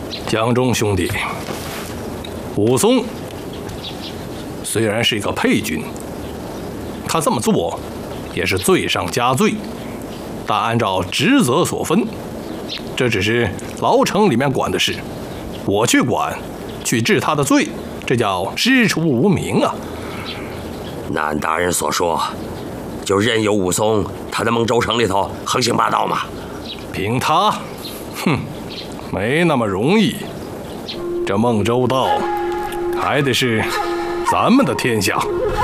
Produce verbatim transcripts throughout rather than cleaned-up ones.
江中兄弟，武松虽然是一个配军，他这么做也是罪上加罪，但按照职责所分，这只是牢城里面管的事，我去管，去治他的罪，这叫师出无名啊！ 那按大人所说，就任由武松他在孟州城里头横行霸道吗？ 凭他，哼，没那么容易。这孟州道还得是咱们的天下。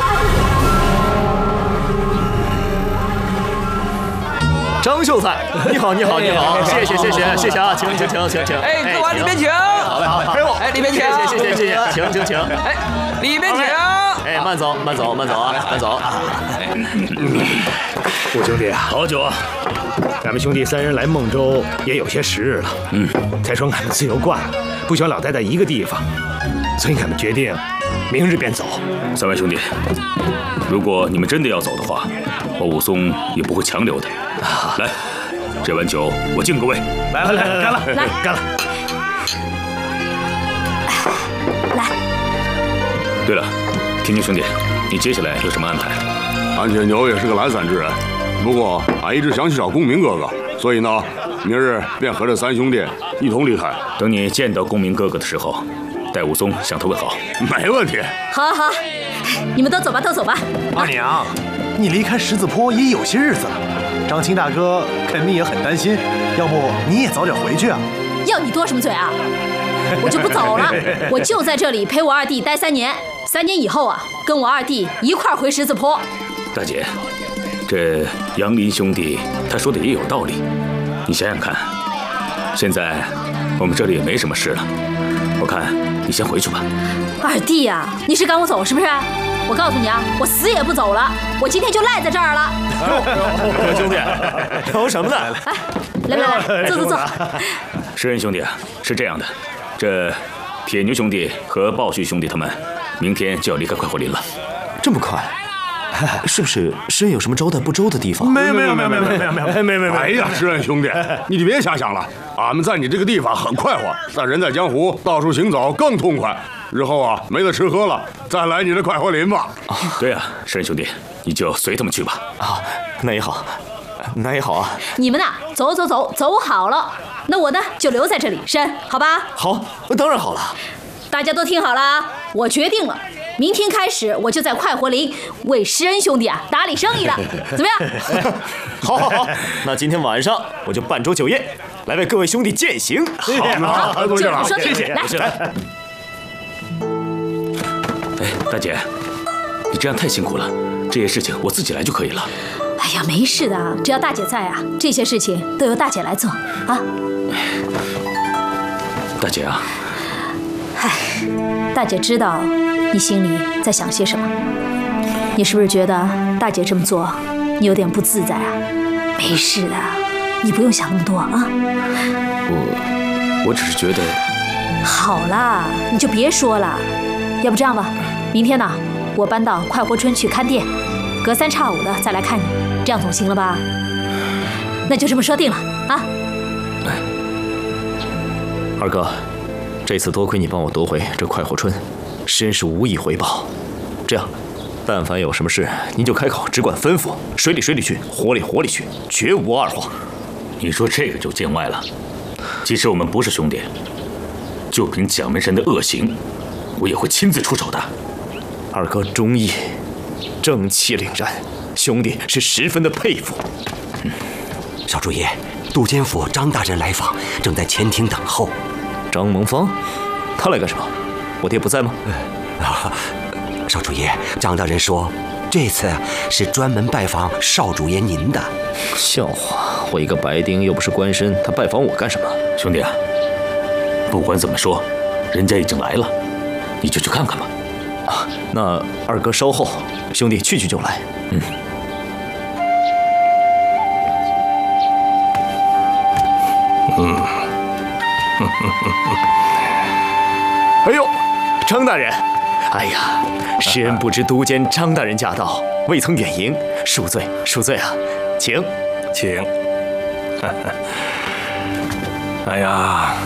张秀才，你好，你好，你好，谢谢，谢谢，谢谢啊，请，请，请，请，请。 哎，各位里面请。 好嘞，好嘞，陪我。 哎，里面请。 谢谢，谢谢，谢谢，请，请，请。 哎，里面请。 哎，慢走，慢走，慢走啊，慢走。 五兄弟啊， 好久啊！ 咱们兄弟三人来孟州也有些时日了。嗯，再说俺们自由惯了，不喜欢老待在一个地方，所以俺们决定明日便走。 三位兄弟，如果你们真的要走的话，我武松也不会强留的。来，这碗酒我敬各位。 来来来，干了， 来干了。 来。 对了，天津兄弟，你接下来有什么安排？ 俺铁牛也是个懒散之人，不过俺一直想去找公明哥哥，所以呢，明日便和这三兄弟一同离开。 等你见到公明哥哥的时候，带武松向他问好。 没问题。 好，好，好，你们都走吧，都走吧。 二娘，你离开十字坡也有些日子了，张青大哥肯定也很担心，要不你也早点回去啊？ 要你多什么嘴啊？我就不走了，我就在这里陪我二弟待三年，三年以后啊，跟我二弟一块儿回十字坡。 大姐，这杨林兄弟他说的也有道理，你想想看，现在我们这里也没什么事了，我看你先回去吧。 二弟呀、啊，你是赶我走是不是？我告诉你啊，我死也不走了，我今天就赖在这儿了。 兄弟，聊什么呢？ 哎，来来来，坐坐坐。 施恩兄弟啊，是这样的，这铁牛兄弟和鲍旭兄弟他们明天就要离开快活林了。 这么快？是不是施恩有什么招待不周的地方？ 没有没有没有没有没有没有没有没有。 哎呀，施恩兄弟，你就别瞎想了，俺们在你这个地方很快活，但人在江湖，到处行走更痛快。日后啊，没得吃喝了，再来你的快活林吧。 啊，对啊，施恩兄弟，你就随他们去吧。 啊，那也好，那也好啊。 你们呐，走走走，走好了，那我呢就留在这里，施恩，好吧？ 好，当然好了。 大家都听好了啊，我决定了。明天开始，我就在快活林为施恩兄弟啊打理生意了，怎么样？ 好，好，好。那今天晚上我就办桌酒宴，来为各位兄弟饯行。 好， 好，这不说谢谢， 来， 来。 哎，大姐，你这样太辛苦了，这些事情我自己来就可以了。 哎呀，没事的，只要大姐在啊，这些事情都由大姐来做啊。 大姐啊， 唉，大姐知道你心里在想些什么，你是不是觉得大姐这么做你有点不自在啊？没事的，你不用想那么多啊。 我我只是觉得…… 好啦，你就别说了，要不这样吧，明天呢，我搬到快活村去看店，隔三差五的再来看你，这样总行了吧？那就这么说定了啊。 二哥，这次多亏你帮我夺回这快活村，实是无以回报。这样，但凡有什么事，您就开口，只管吩咐，水里水里去，火里火里去，绝无二话。 你说这个就见外了。即使我们不是兄弟，就凭蒋门神的恶行，我也会亲自出手的。 二哥忠义，正气凛然，兄弟是十分的佩服。 嗯，少主爷，杜监府张大人来访，正在前厅等候。 张蒙方，他来干什么？我爹不在吗？ 啊，少主爷，张大人说，这次是专门拜访少主爷您的。 笑话，我一个白丁又不是官绅，他拜访我干什么？ 兄弟啊，不管怎么说，人家已经来了，你就去看看吧。 啊，那二哥稍后，兄弟去去就来。 嗯。 嗯。 哎呦，张大人！哎呀，施恩不知都监张大人驾到，未曾远迎，恕罪恕罪啊！请， 请。哎呀。